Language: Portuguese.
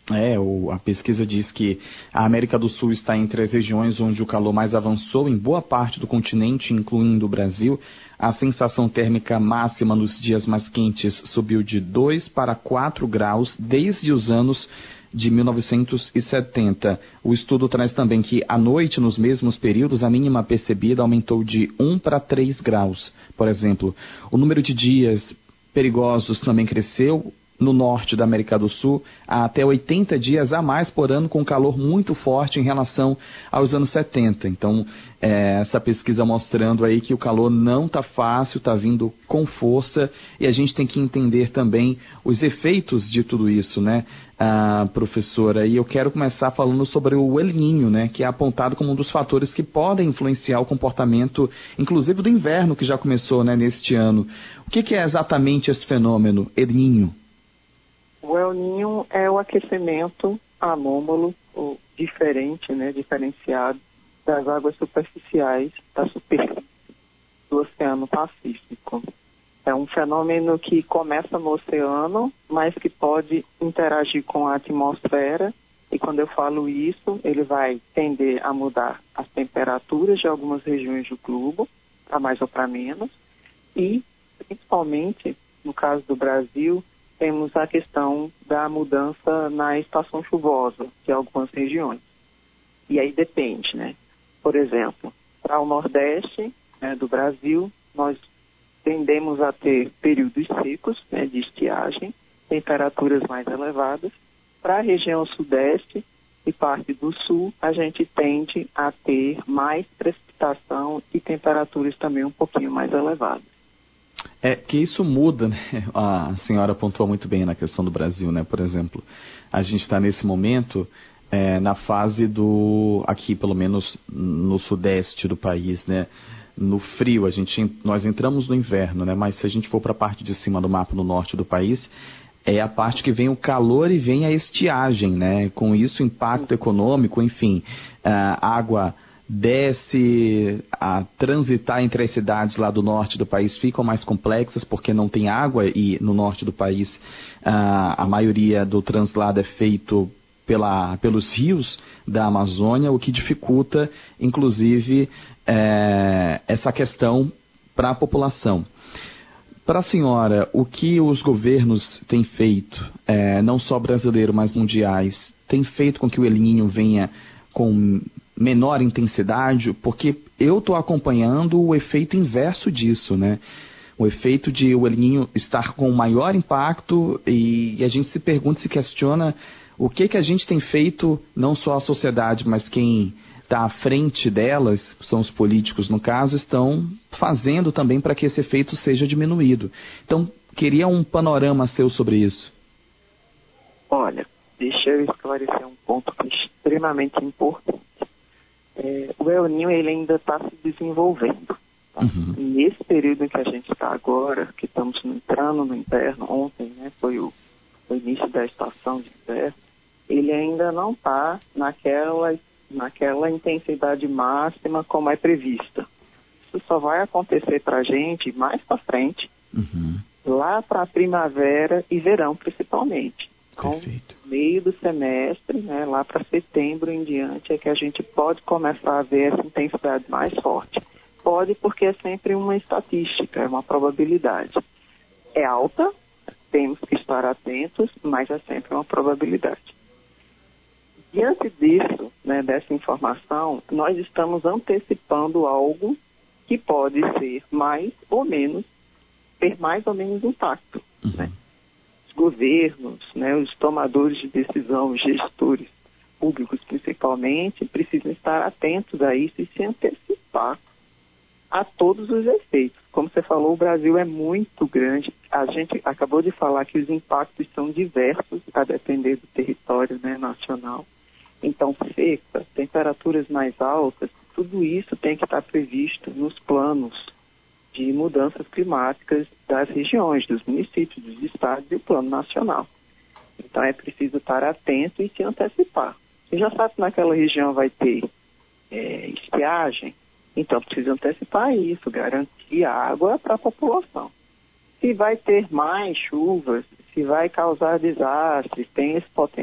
A pesquisa diz que a América do Sul está entre as regiões onde o calor mais avançou em boa parte do continente, incluindo o Brasil. A sensação térmica máxima nos dias mais quentes subiu de 2 para 4 graus desde os anos de 1970. O estudo traz também que à noite, nos mesmos períodos, a mínima percebida aumentou de 1 para 3 graus. Por exemplo, o número de dias perigosos também cresceu. No norte da América do Sul, há até 80 dias a mais por ano com calor muito forte em relação aos anos 70. Então, essa pesquisa mostrando aí que o calor não está fácil, está vindo com força, e a gente tem que entender também os efeitos de tudo isso, né, professora? E eu quero começar falando sobre o El Niño, né, que é apontado como um dos fatores que podem influenciar o comportamento, inclusive do inverno que já começou, né, neste ano. O que é exatamente esse fenômeno, El Niño? O El Niño é o aquecimento anômalo, ou diferente, né, diferenciado das águas superficiais da superfície do Oceano Pacífico. É um fenômeno que começa no oceano, mas que pode interagir com a atmosfera, e quando eu falo isso, ele vai tender a mudar as temperaturas de algumas regiões do globo, para mais ou para menos, e principalmente, no caso do Brasil, temos a questão da mudança na estação chuvosa de algumas regiões. E aí depende, né? Por exemplo, para o Nordeste, né, do Brasil, nós tendemos a ter períodos secos, né, de estiagem, temperaturas mais elevadas. Para a região Sudeste e parte do Sul, a gente tende a ter mais precipitação e temperaturas também um pouquinho mais elevadas. Que isso muda, né? A senhora pontuou muito bem na questão do Brasil, né? Por exemplo, a gente está nesse momento na fase aqui pelo menos no sudeste do país, né? No frio, nós entramos no inverno, né? Mas se a gente for para a parte de cima do mapa no norte do país, é a parte que vem o calor e vem a estiagem, né? Com isso, impacto econômico, enfim, água desce, a transitar entre as cidades lá do norte do país ficam mais complexas porque não tem água, e no norte do país a maioria do translado é feito pelos rios da Amazônia, o que dificulta inclusive essa questão para a população. Para a senhora, o que os governos têm feito, não só brasileiro, mas mundiais, tem feito com que o El Niño venha com menor intensidade? Porque eu estou acompanhando o efeito inverso disso, né? O efeito de o El Niño estar com maior impacto, e a gente se pergunta, se questiona o que a gente tem feito, não só a sociedade, mas quem está à frente delas, são os políticos no caso, estão fazendo também para que esse efeito seja diminuído. Então, queria um panorama seu sobre isso. Olha, deixa eu esclarecer um ponto que é extremamente importante. O El Niño, ele ainda está se desenvolvendo. Tá? Uhum. Nesse período em que a gente está agora, que estamos entrando no inverno, ontem, né, foi o início da estação de inverno, ele ainda não está naquela intensidade máxima como é prevista. Isso só vai acontecer para a gente mais para frente, lá para a primavera e verão principalmente. Então, meio do semestre, né, lá para setembro em diante, é que a gente pode começar a ver essa intensidade mais forte. Pode, porque é sempre uma estatística, é uma probabilidade. É alta, temos que estar atentos, mas é sempre uma probabilidade. Diante disso, né, dessa informação, nós estamos antecipando algo que pode ser ter mais ou menos impacto, né? Governos, né, os tomadores de decisão, os gestores públicos principalmente, precisam estar atentos a isso e se antecipar a todos os efeitos. Como você falou, o Brasil é muito grande. A gente acabou de falar que os impactos são diversos, a depender do território, né, nacional. Então, seca, temperaturas mais altas, tudo isso tem que estar previsto nos planos de mudanças climáticas das regiões, dos municípios, dos estados e o plano nacional. Então é preciso estar atento e se antecipar. Você já sabe que naquela região vai ter estiagem, então precisa antecipar isso, garantir água para a população. Se vai ter mais chuvas, se vai causar desastres, tem esse potencial